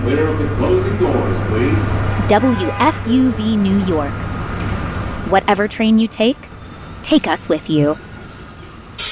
clear of the closing doors, please. WFUV New York. Whatever train you take us with you.